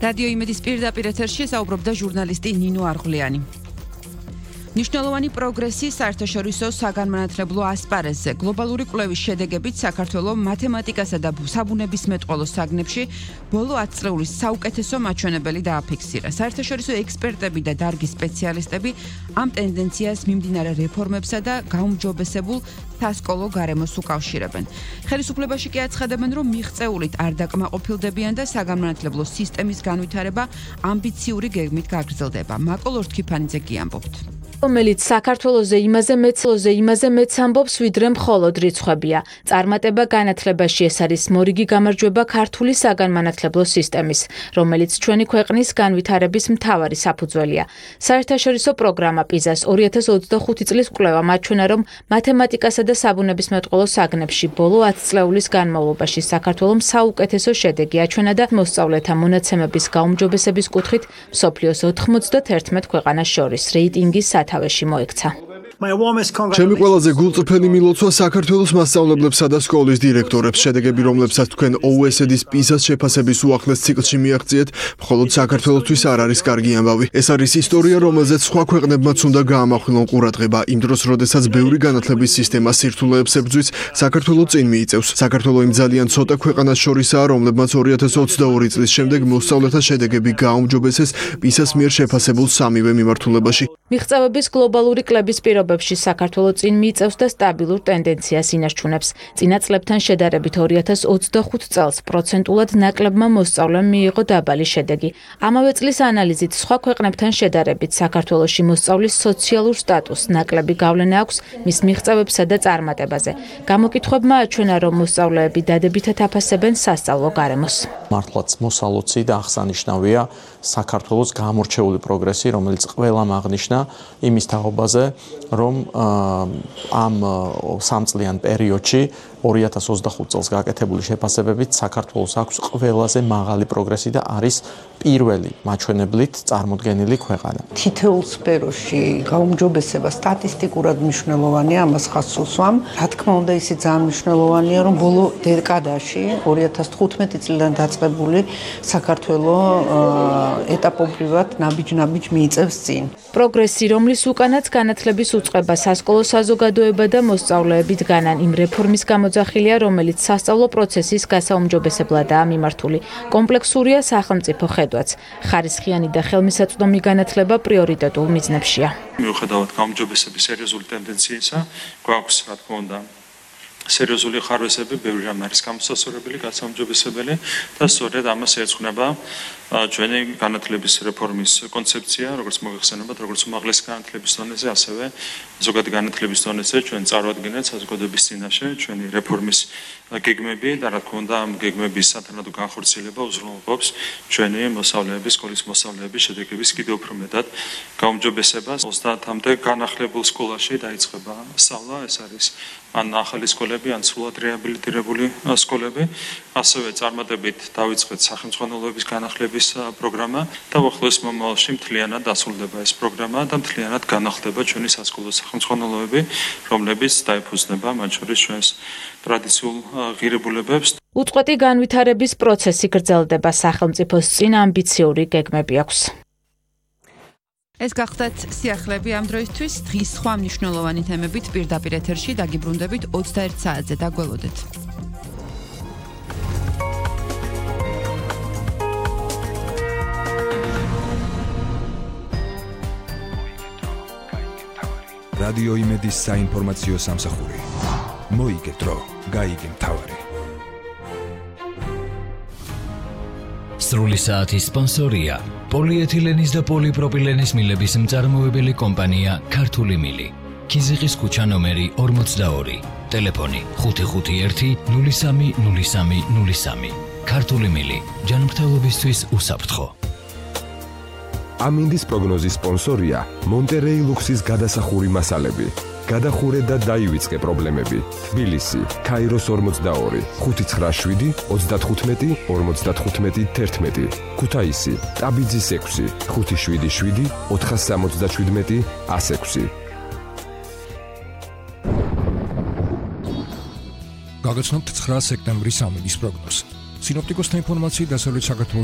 რადიო იმედის პირდაპირ ეთერში საუბრობდა ჟურნალისტი ნინო არღლიანი. ნიშნულოვანი პროგრესი საერთაშორისო საგანმანათლებლო ასპარეზზე გლობალური კვლევის შედეგებით საქართველოს მათემატიკასა და საბუნებისმეტყველო საგნებში ბოლო 10 წლეულის საუკეთესო მაჩვენებელი დააფიქსირა. საერთაშორისო ექსპერტები და დარგის სპეციალისტები ამ ტენდენციას მიმდინარე რეფორმებსა და გაუმჯობესებულ სასკოლო გარემოს უკავშირებენ. ხელისუფლებაში კი აცხადებენ, რომ მიღწეულით არ დაკმაყოფილდებიან და საგანმანათლებლო სისტემის განვითარება ამბიციური გეგმით გაგრძელდება. მაკოლ ორთქიფანიძე კი ამბობთ. რომელიც საქართველოზე იმაზე მეც ამბობს, ვიდრე მხოლოდ რიცხვებია. წარმატება განათლებაში ეს არის მორიგი გამარჯვება ქართული საგანმანათლებლო სისტემის, რომელიც ჩვენი ქვეყნის განვითარების მთავარი საფუძველია. საერთაშორისო პროგრამა PISA-ს 2025 წლის კვლევა მაჩვენა, რომ მათემატიკასა და საბუნებისმეტყველო საგნებში ბოლო 10 წლეულის განმავლობაში საქართველოს საუკეთესო შედეგი აჩვენა და მოსწავლეთა მონაცემების გაუმჯობესების კუთხით მსოფლიოს 91 ქვეყანას შორის რეიტინგის სათავეში მოექცა. ჩემი ყველაზე გულწრფელი მილოცვა საქართველოს მასწავლებლებსა და სკოლის დირექტორებს. შედეგები, რომლებსაც თქვენ OECD-ის PISA-ს შეფასების უახლეს ციკლში მიაღწიეთ, მხოლოდ საქართველოსთვის არ არის კარგი ამბავი. ეს არის ისტორია, რომელზეც სხვა ქვეყნებმაც უნდა გაამახვილონ ყურადღება. იმ დროს, როდესაც ბევრი განათლების სისტემა სირთულეებს ებრძვის, საქართველოს წინ მიიწევს. საქართველოს იმ ძალიან ცოტა ქვეყანას შორისაა, რომლებმაც 2022 წლის შემდეგ მოსწავლეთა შედეგები გააუმჯობესეს PISA-ს მიერ შეფასებულ სამივე მიმართულებაში. მიღწევების გლობალური კლების პირობებში საქართველოს წინ მიიწევს და სტაბილურ ტენდენციას ინარჩუნებს. წინა წლებთან შედარებით 2025 წელს პროცენტულად ნაკლებმა მოსწავლემ მიიღო დაბალი შედეგი. ამავე წლის ანალიზით სხვა ქვეყნებთან შედარებით საქართველოში მოსწავლის სოციალურ სტატუსს ნაკლები გავლენა აქვს მის მიღწევებსა და წარმატებაზე. გამოკითხვებმა აჩვენა, რომ მოსწავლეები დადებითად აფასებენ სასწავლო გარემოს. მართლაც მოსალოცი და აღსანიშნავია საქართველოს გამორჩეული პროგრესი, რომელიც ყველამ აღნიშნა იმის თაობაზე, რომ ამ სამწლიან პერიოდში 2025 წელს გაკეთებული შეფასებებით საქართველოს აქვს ყველაზე მაღალი პროგრესი და არის პირველი მაჩვენებლით წარმოდგენილი ქვეყანა. თითოეულ სფეროში გაუმჯობესება სტატისტიკურად მნიშვნელოვანია, ამას ხაზს უსვამ. რა თქმა უნდა, ისიც ძალიან მნიშვნელოვანია, რომ ბოლო დეკადაში 2015 წლიდან დაწყებული საქართველოს ეტაპობრივად ნაბიჯ-ნაბიჯ მიიწევს წინ. პროგრესი, რომლის უკანაც განათლების უწყება სასკოლო საზოგადოება და მოსწავლეები დგანან იმ რეფორმის გამოძახილია, რომელიც სასწავლო პროცესის გასაუმჯობესებლადაა მიმართული. კომპლექსურია სახელმწიფო ხედვაც. ხარისხიანი და ხელმისაწვდომი განათლება პრიორიტეტულ მიზნებშია. მიუხედავად გაუმჯობესების სერიოზული ტენდენციისა, გვაქვს, რა თქმა უნდა, სერიოზული ხარვესები, ბევრი რამ არის გამოსასწორებელი, გასაუმჯობესებელი და სწორედ ამას ეძღვნება ჩვენი განათლების რეფორმის კონცეფცია, როგორც მოიხსენებათ, როგორც უმაღლესი განათლების დონეზე, ასევე ზოგადი განათლების დონეზე ჩვენ წარვადგენთ საზოგადოების წინაშე ჩვენი რეფორმის გეგმები და რა თქმა უნდა ამ გეგმების სათანადო განხორციელება უზრუნველყოფს ჩვენი მოსწავლეების, სკოლის მოსწავლეების შედეგების კიდევ უფრო მეტად გაუმჯობესებას. 30-მდე განახლებულ სკოლაში დაიწყება სწავლა, ეს არის ან ახალი სკოლები, ან სრულად რეაბილიტირებული სკოლები. ასევე წარმატებით დავიწყეთ სახელმძღვანელოების განახლების პროგრამა და უახლოეს მომავალში მთლიანად დასრულდება ეს პროგრამა და მთლიანად განახლდება ჩვენი სასკოლო სახელმძღვანელოები, რომლებიც დაეფუძნება მათ შორის ჩვენს ტრადიციულ ღირებულებებს. უწყვეტი განვითარების პროცესი გრძელდება, სახელმწიფოს წინ ამბიციური გეგმები აქვს. ეს გახდათ სიახლეები ამ დროისთვის. დღის სხვა მნიშვნელოვანი თემებით პირდაპირ ეთერში დაგიბრუნდებით 21 საათზე. დაგველოდეთ. რადიო იმედის საინფორმაციო სამსახური. მოიგეთ დრო, გაიგე მთავარი. სრული საათის სპონსორია პოლიეთილენის და პოლიპროპილენის მილების მწარმოებელი კომპანია ქართული მილი. ქიზიყის ქუჩა ნომერი 42. ტელეფონი 551 03 03 03. ქართული მილი. ჯანმრთელობისთვის უსაფრთხო. ამინდის პროგნოზის სპონსორია მონტერეი ლუქსის გადასახური მასალები. გადახურე და დაივიწყე პრობლემები. თბილისი, ქაიროს 42, 597 35 55 11. ქუთაისი, ტაბიძის 6, 577 477 106. გაგაცნობთ 9 სექტემბრის ამინდის პროგნოზს. სინოპტიკოსთა ინფორმაციით დასავლეთ საქართველოს